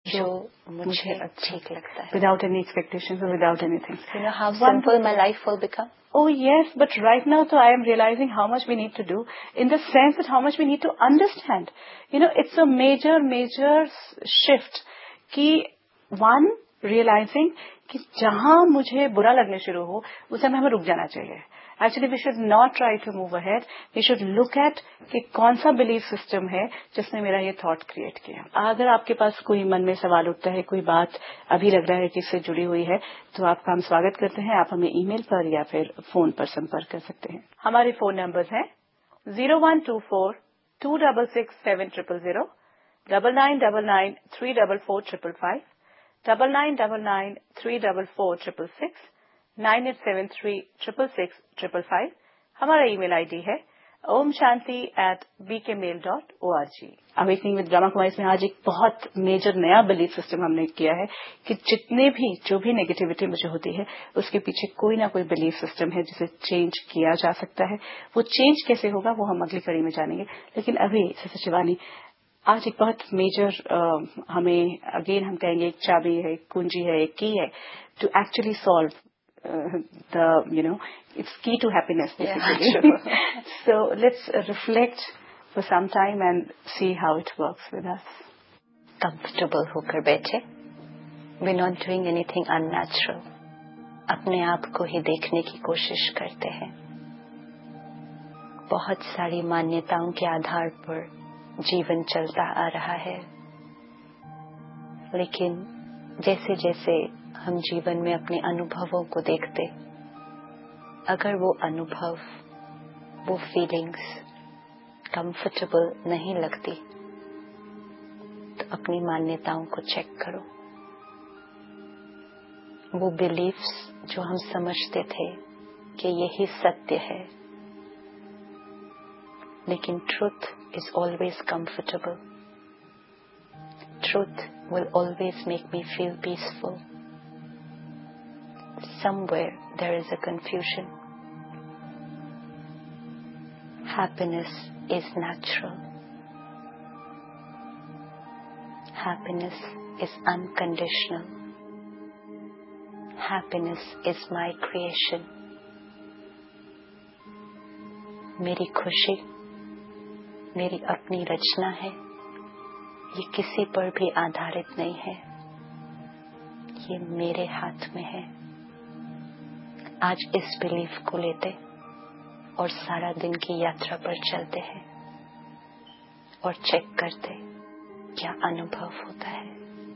जो मुझे ठीक लगता है, without any expectations or without anything. You know how simple my life will become? Oh yes, but right now so I am realizing how much we need to do, in the sense that how much we need to understand. You know, it's a major shift कि one realizing कि जहाँ मुझे बुरा लगने शुरू हो उस समय हमें रुक जाना चाहिए. Actually, we should not try to move ahead. We should look at कि कौन सा belief system है जिसने मेरा ये thought create किया. अगर आपके पास कोई मन में सवाल उठता है, कोई बात अभी लग रहा है कि इससे जुड़ी हुई है, तो आपका हम स्वागत करते हैं. आप हमें ईमेल पर या फिर फोन पर संपर्क कर सकते हैं. हमारे फोन नंबर्स हैं 0124-266-7000, 9999-344-555, 9999-344-666, 9873-666-555. हमारा ईमेल आईडी है omshanti@bkmail.org. Awakening with Brahma Kumari में आज एक बहुत मेजर नया बिलीफ सिस्टम हमने किया है कि जो भी नेगेटिविटी मुझे होती है उसके पीछे कोई ना कोई बिलीफ सिस्टम है जिसे चेंज किया जा सकता है. वो चेंज कैसे होगा वो हम अगली कड़ी में जानेंगे. लेकिन अभी सिस्टर शिवानी, आज एक बहुत मेजर हमें अगेन हम कहेंगे एक चाबी है, एक कुंजी है, एक की है to actually solve it's key to happiness basically. Yeah, So let's reflect for some time and see how it works with us. Comfortable होकर बैठे. We're not doing anything unnatural. अपने आप को ही देखने की कोशिश करते हैं. बहुत सारी मान्यताओं के आधार पर जीवन चलता आ रहा है, लेकिन जैसे जैसे हम जीवन में अपने अनुभवों को देखते, अगर वो अनुभव, वो फीलिंग्स कंफर्टेबल नहीं लगती, तो अपनी मान्यताओं को चेक करो. वो बिलीफ्स जो हम समझते थे कि यही सत्य है, लेकिन truth is always comfortable. Truth will always make me feel peaceful. Somewhere there is a confusion. Happiness is natural. Happiness is unconditional. Happiness is my creation. मेरी खुशी मेरी अपनी रचना है. ये किसी पर भी आधारित नहीं है. ये मेरे हाथ में है. आज इस बिलीफ को लेते और सारा दिन की यात्रा पर चलते हैं और चेक करते क्या अनुभव होता है.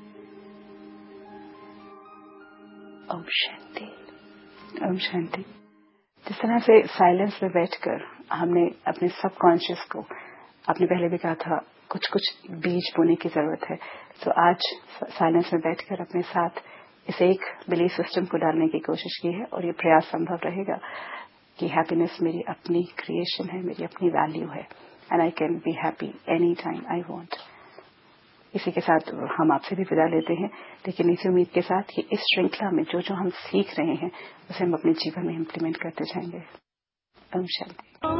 ओम शांति. ओम शांति. जिस तरह से साइलेंस में बैठकर हमने अपने सबकॉन्शियस को, आपने पहले भी कहा था, कुछ बीज बोने की जरूरत है. तो आज साइलेंस में बैठकर अपने साथ इस एक बिलीफ सिस्टम को डालने की कोशिश की है और ये प्रयास संभव रहेगा कि हैप्पीनेस मेरी अपनी क्रिएशन है, मेरी अपनी वैल्यू है, and I can be happy any time I want. इसी के साथ हम आपसे भी विदा लेते हैं, लेकिन इसी उम्मीद के साथ कि इस श्रृंखला में जो हम सीख रहे हैं उसे हम अपने जीवन में इम्प्लीमेंट करते जाएंगे. ओम शांति.